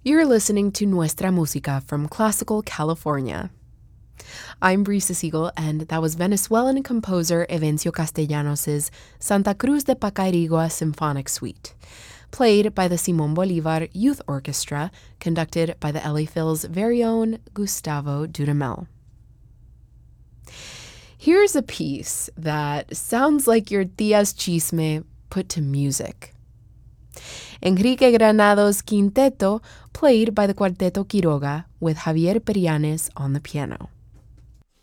You're listening to Nuestra Música from Classical California. I'm Brisa Siegel, and that was Venezuelan composer Evencio Castellanos' Santa Cruz de Pacairigua Symphonic Suite, played by the Simón Bolívar Youth Orchestra, conducted by the LA Phil's very own Gustavo Dudamel. Here's a piece that sounds like your tía's chisme put to music. Enrique Granado's Quinteto, played by the Cuarteto Quiroga, with Javier Perianes on the piano.